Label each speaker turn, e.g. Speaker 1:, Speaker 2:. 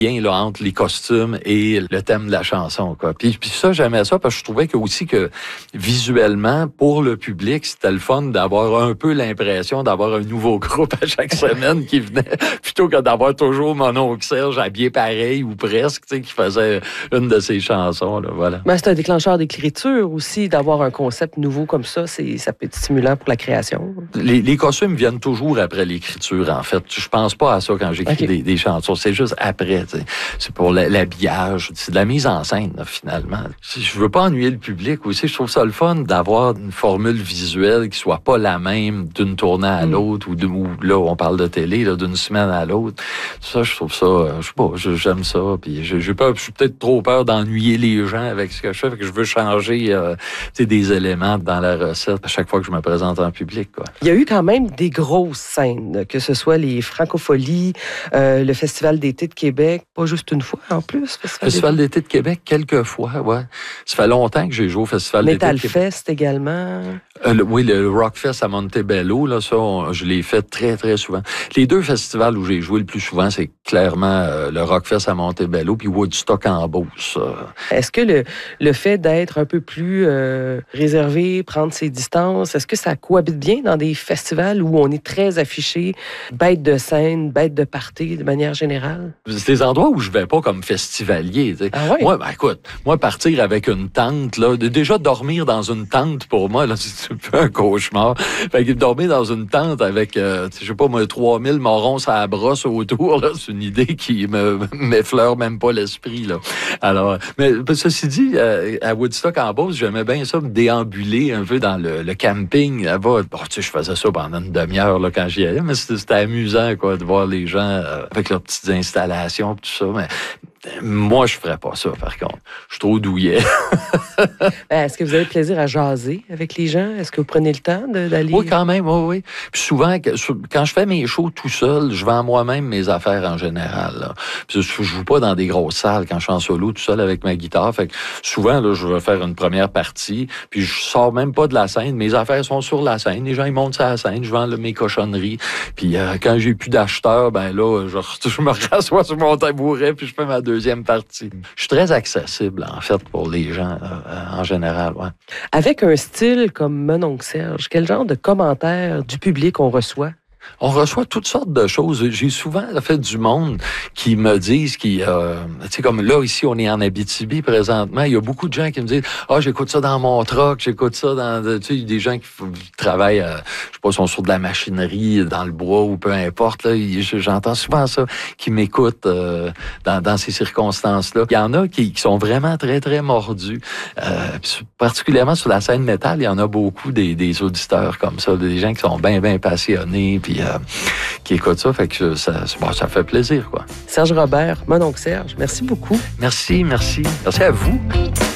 Speaker 1: lien là, entre les costumes et le thème de la chanson, quoi. Puis ça, j'aimais ça parce que je trouvais que aussi que visuellement, pour le public, c'était le fun d'avoir un peu l'impression d'avoir un nouveau groupe à chaque semaine qui venait, plutôt que d'avoir toujours mon oncle Serge habillé pareil ou presque, tu sais, qui faisait une de ses chansons, là, voilà.
Speaker 2: Ben, c'est un déclencheur d'écriture aussi, d'avoir un concept nouveau comme ça. Ça peut être stimulant pour la création.
Speaker 1: Les costumes viennent toujours après l'écriture, en fait. Je pense pas à ça quand j'écris des chansons. C'est juste après, tu sais. C'est pour l'habillage. C'est de la mise en scène, là, finalement. Je veux pas ennuyer le public aussi. Je trouve ça le fun d'avoir une formule visuelle qui soit pas la même d'une tournée à l'autre ou là, on parle de télé, là, d'une semaine à l'autre. Ça, je trouve ça, je sais pas, j'aime ça. Puis je suis peut-être trop peur d'ennuyer les gens avec ce que je fais. Fait que je veux changer des éléments dans la recette à chaque fois que je me présente en public, quoi.
Speaker 2: Il y a eu quand même des grosses scènes, que ce soit les Francopholies, le Festival d'été de Québec, pas juste une fois en plus.
Speaker 1: Festival d'été de Québec, quelques fois, ouais. Ça fait longtemps que j'ai joué au Festival d'été de Québec.
Speaker 2: Metal Fest également.
Speaker 1: Oui, le Rockfest à Montebello, là, ça, je l'ai fait très, très souvent. Les deux festivals où j'ai joué le plus souvent, c'est clairement le Rockfest à Montebello puis Woodstock en Beauce.
Speaker 2: Est-ce que le fait d'être un peu plus réservé, prendre ses distances, est-ce que ça cohabite bien dans des festivals où on est très affiché, bête de scène, bête de party de manière générale?
Speaker 1: C'est des endroits où je vais pas comme festivalier. Tu sais.
Speaker 2: Ah ouais?
Speaker 1: Moi, écoute, partir avec une tente, là, déjà dormir dans une tente, pour moi, là, c'est un peu un cauchemar. Fait que dormir dans une tente avec, je sais pas moi, 3000 morons à la brosse autour, là, c'est une idée qui m'effleure même pas l'esprit, là. Alors, mais ceci dit, à Woodstock en Beauce, j'aimais bien ça, me déambuler un peu dans le camping là-bas. Bon, tu sais, je faisais ça pendant une demi-heure là, quand j'y allais, mais c'était amusant, quoi, de voir les gens avec leurs petites installations, tout ça. Mais moi, je ferais pas ça, par contre. Je suis trop douillet.
Speaker 2: Est-ce que vous avez plaisir à jaser avec les gens? Est-ce que vous prenez le temps d'aller?
Speaker 1: Oui, quand même, oui. Puis souvent, quand je fais mes shows tout seul, je vends moi-même mes affaires en général. Là. Puis je joue pas dans des grosses salles quand je suis en solo tout seul avec ma guitare. Fait que souvent, là, je vais faire une première partie, puis je sors même pas de la scène. Mes affaires sont sur la scène. Les gens, ils montent sur la scène. Je vends là, mes cochonneries. Puis quand j'ai plus d'acheteurs, ben là, je me rassois sur mon tabouret, puis je fais ma deuxième partie. Je suis très accessible, en fait, pour les gens, en général, ouais.
Speaker 2: Avec un style comme Mon oncle Serge, quel genre de commentaires du public on reçoit?
Speaker 1: On reçoit toutes sortes de choses. J'ai souvent fait du monde qui me disent, tu sais, comme là, ici, on est en Abitibi présentement, il y a beaucoup de gens qui me disent « Ah, j'écoute ça dans mon truck, j'écoute ça dans... » Tu sais, il y a des gens qui travaillent, je sais pas, sont sur de la machinerie, dans le bois ou peu importe. Là, j'entends souvent ça, qui m'écoutent dans ces circonstances-là. Il y en a qui sont vraiment très, très mordus. Particulièrement sur la scène métal, il y en a beaucoup des auditeurs comme ça, des gens qui sont bien, bien passionnés, puis qui écoutent ça, fait que ça fait plaisir, quoi.
Speaker 2: Serge Robert, Mon oncle Serge, merci beaucoup.
Speaker 1: Merci à vous.